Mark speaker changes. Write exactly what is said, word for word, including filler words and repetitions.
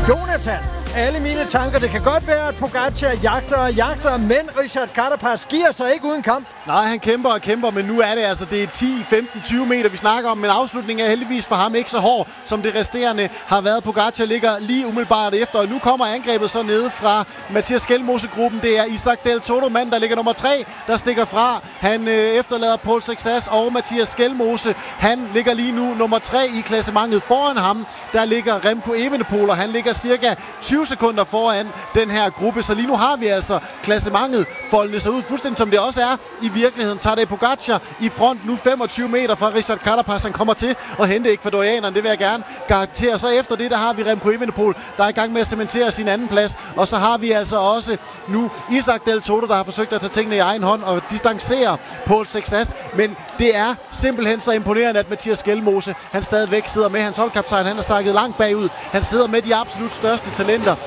Speaker 1: Jonathan, alle mine tanker. Det kan godt være, at Pogacar jagter og jagter, men Richard Carapaz giver sig ikke uden kamp.
Speaker 2: Nej, han kæmper og kæmper, men nu er det altså det er ti, femten, tyve meter, vi snakker om. Men afslutningen er heldigvis for ham ikke så hård, som det resterende har været. Pogacar ligger lige umiddelbart efter, og nu kommer angrebet så nede fra Mathias Skelmose-gruppen. Det er Isaac Del Toro, mand, der ligger nummer tre, der stikker fra. Han øh, efterlader Paul Sexas og Mathias Skelmose. Han ligger lige nu nummer tre i klassementet. Foran ham, der ligger Remco Evenepoel, og han ligger cirka tyve sekunder foran den her gruppe. Så lige nu har vi altså klassementet foldende sig ud, fuldstændig som det også er i virkeligheden. Tadej Pogacar i front, nu femogtyve meter fra Richard Carapaz. Han kommer til at hente ekvadorianeren, det vil jeg gerne garantere. Så efter det, der har vi Remco Evenepoel, der er i gang med at cementere sin anden plads. Og så har vi altså også nu Isaac Del Toro, der har forsøgt at tage tingene i egen hånd og distancere Paul Sexas. Men det er simpelthen så imponerende, at Mathias Skelmose, han stadigvæk sidder med. Hans holdkaptajn, han er sakket langt bagud. Han sidder med de absolut største talenter